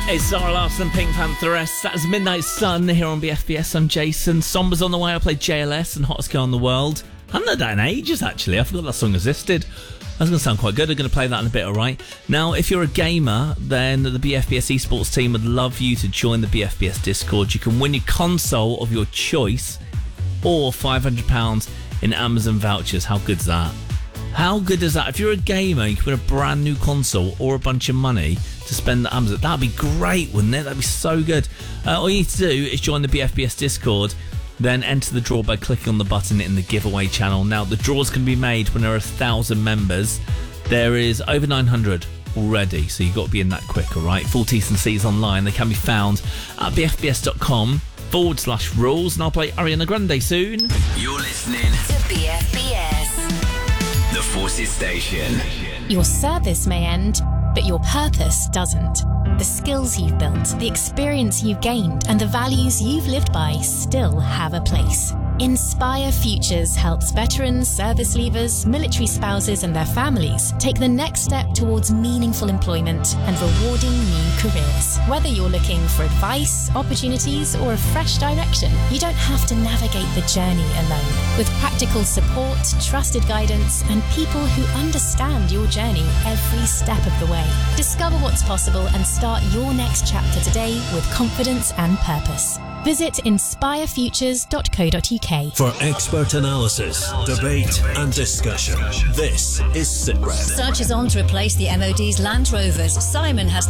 It's Zara Larsson, Pink Pantheress. That's Midnight Sun here on BFBS. I'm Jason. Somber's on the way. I played JLS and Hottest Girl in the World. I haven't heard that in ages, actually. I forgot that song existed. That's going to sound quite good. I'm going to play that in a bit, alright? Now, if you're a gamer, then the BFBS esports team would love you to join the BFBS Discord. You can win your console of your choice or £500 in Amazon vouchers. How good's that? How good is that? If you're a gamer, you can win a brand new console or a bunch of money to spend at Amazon. That'd be great, wouldn't it? That'd be so good. All you need to do is join the BFBS Discord, then enter the draw by clicking on the button in the giveaway channel. Now, the draws can be made when there are 1,000 members. There is over 900 already, so you've got to be in that quick, all right? Full T's and C's online. They can be found at bfbs.com/rules, and I'll play Ariana Grande soon. You're listening to BFBS, the Forces Station. Your service may end, but your purpose doesn't. The skills you've built, the experience you've gained, and the values you've lived by still have a place. Inspire Futures helps veterans, service leavers, military spouses and their families take the next step towards meaningful employment and rewarding new careers. Whether you're looking for advice, opportunities, or a fresh direction, you don't have to navigate the journey alone. With practical support, trusted guidance, and people who understand your journey every step of the way. Discover what's possible and start your next chapter today with confidence and purpose. Visit inspirefutures.co.uk. For expert analysis, debate and discussion, this is SITREP. Search is on to replace the MOD's Land Rovers. Simon has